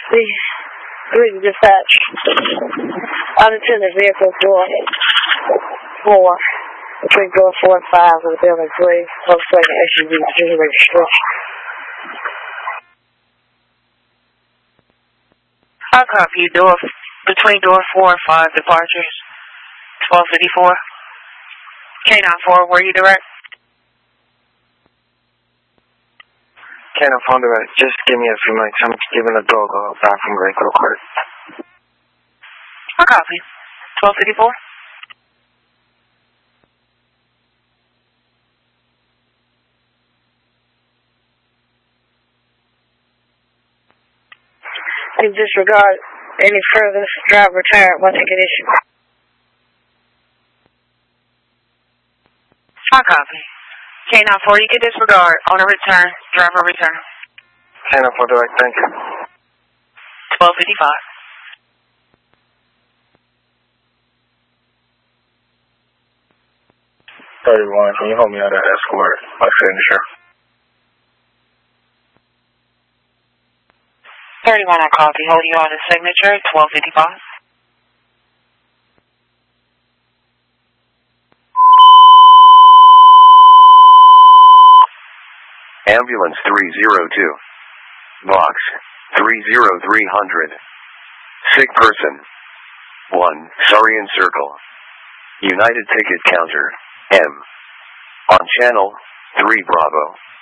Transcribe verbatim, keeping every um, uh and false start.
The Greeting Dispatch. Unattended vehicle door four. Between door four and five of the building three. Volkswagen S U V two registration. I copy you. Door between door four and five departures. twelve fifty-four. K nine four, where you direct? K nine four direct. Just give me a few minutes. I'm giving a dog a back from break real quick. I copy. twelve fifty-four. In disregard any further driver return once ticket issue. I copy. K nine four, you can disregard on a return, driver return. K nine four direct, thank you. twelve fifty-five. thirty-one, can you hold me out of escort? My signature. thirty-one, I copy. Hold you on the signature, twelve fifty-five. Ambulance three zero two. Box three zero three hundred. Sick person. one. Sarian Circle. United Ticket Counter. M. On channel three Bravo.